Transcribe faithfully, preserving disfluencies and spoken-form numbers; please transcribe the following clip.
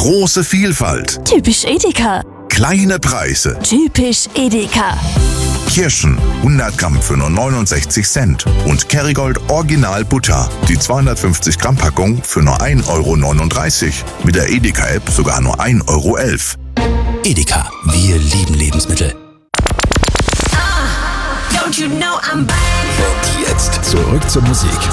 Große Vielfalt. Typisch Edeka. Kleine Preise. Typisch Edeka. Kirschen hundert Gramm für nur neunundsechzig Cent. Und Kerrygold Original Butter. Die zweihundertfünfzig Gramm Packung für nur ein Euro neununddreißig. Mit der Edeka-App sogar nur ein Euro elf. Edeka, wir lieben Lebensmittel. Don't you know I'm back? Und jetzt zurück zur Musik.